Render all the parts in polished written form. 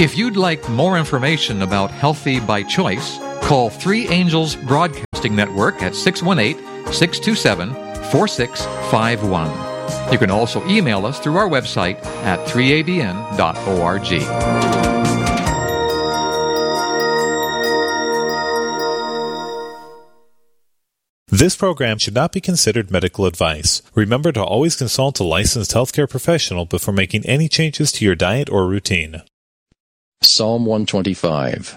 If you'd like more information about Healthy by Choice, call 3 Angels Broadcasting Network at 618-627-4651. You can also email us through our website at 3abn.org. This program should not be considered medical advice. Remember to always consult a licensed healthcare professional before making any changes to your diet or routine. Psalm 125.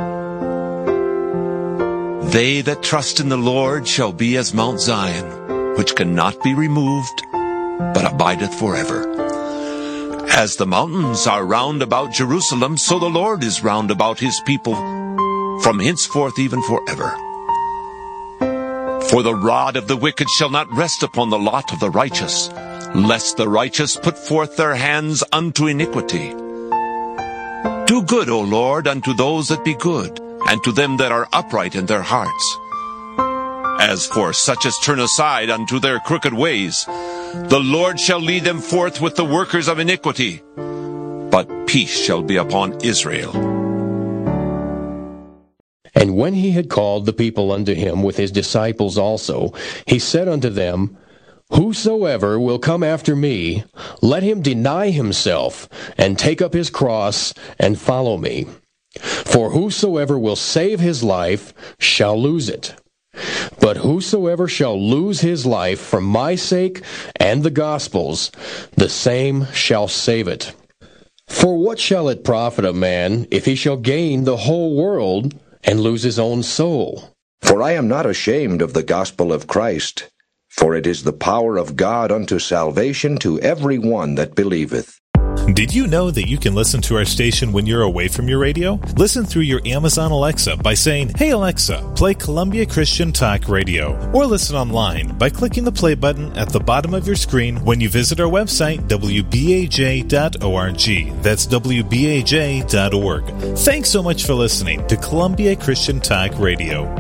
They that trust in the Lord shall be as Mount Zion, which cannot be removed, but abideth forever. As the mountains are round about Jerusalem, so the Lord is round about his people, from henceforth even forever. For the rod of the wicked shall not rest upon the lot of the righteous, lest the righteous put forth their hands unto iniquity. Do good, O Lord, unto those that be good, and to them that are upright in their hearts. As for such as turn aside unto their crooked ways, the Lord shall lead them forth with the workers of iniquity, but peace shall be upon Israel. And when he had called the people unto him with his disciples also, he said unto them, Whosoever will come after me, let him deny himself, and take up his cross, and follow me. For whosoever will save his life shall lose it. But whosoever shall lose his life for my sake and the gospel's, the same shall save it. For what shall it profit a man if he shall gain the whole world and lose his own soul? For I am not ashamed of the gospel of Christ, for it is the power of God unto salvation to every one that believeth. Did you know that you can listen to our station when you're away from your radio? Listen through your Amazon Alexa by saying, Hey Alexa, play Columbia Christian Talk Radio. Or listen online by clicking the play button at the bottom of your screen when you visit our website, wbaj.org. That's wbaj.org. Thanks so much for listening to Columbia Christian Talk Radio.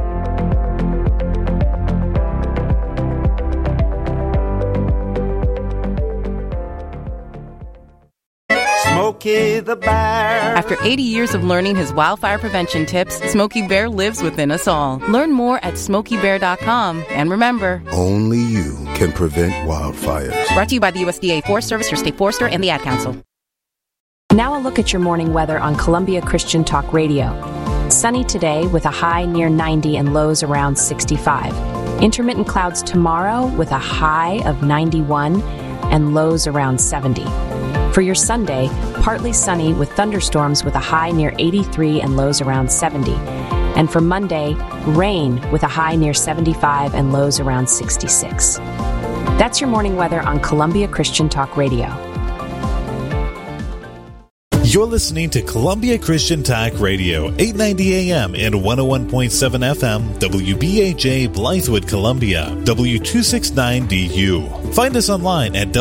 Smokey the Bear. After 80 years of learning his wildfire prevention tips, Smokey Bear lives within us all. Learn more at SmokeyBear.com. And remember, only you can prevent wildfires. Brought to you by the USDA Forest Service, your state forester, and the Ad Council. Now a look at your morning weather on Columbia Christian Talk Radio. Sunny today with a high near 90 and lows around 65. Intermittent clouds tomorrow with a high of 91 and lows around 70. For your Sunday, partly sunny with thunderstorms with a high near 83 and lows around 70. And for Monday, rain with a high near 75 and lows around 66. That's your morning weather on Columbia Christian Talk Radio. You're listening to Columbia Christian Talk Radio, 890 AM and 101.7 FM, WBAJ Blythewood, Columbia, W269DU. Find us online at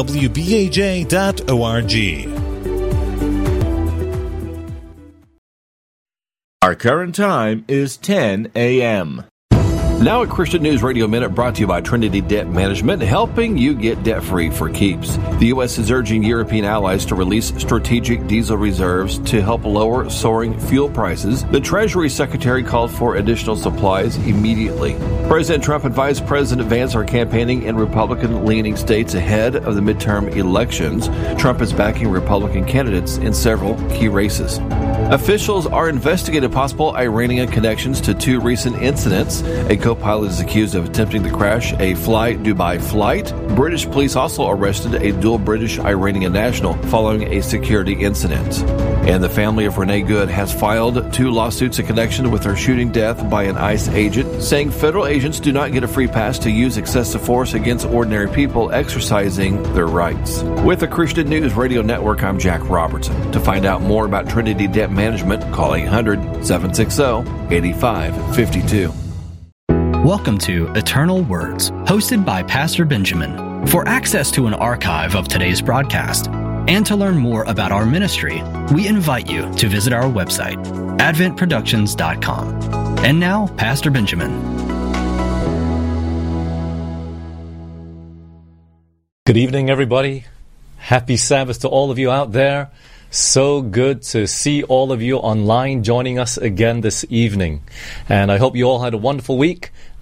wbaj.org. Our current time is 10 a.m. Now a Christian News Radio Minute brought to you by Trinity Debt Management, helping you get debt-free for keeps. The U.S. is urging European allies to release strategic diesel reserves to help lower soaring fuel prices. The Treasury Secretary called for additional supplies immediately. President Trump advised President Vance are campaigning in Republican-leaning states ahead of the midterm elections. Trump is backing Republican candidates in several key races. Officials are investigating possible Iranian connections to 2 recent incidents. A co-pilot is accused of attempting to crash a Fly Dubai flight. British police also arrested a dual British-Iranian national following a security incident. And the family of Renee Good has filed 2 lawsuits in connection with her shooting death by an ICE agent, saying federal agents do not get a free pass to use excessive force against ordinary people exercising their rights. With the Christian News Radio Network, I'm Jack Robertson. To find out more about Trinity Debt Management, call 800-760-8552. Welcome to Eternal Words, hosted by Pastor Benjamin. For access to an archive of today's broadcast and to learn more about our ministry, we invite you to visit our website, adventproductions.com. And now, Pastor Benjamin. Good evening, everybody. Happy Sabbath to all of you out there. So good to see all of you online joining us again this evening. And I hope you all had a wonderful week.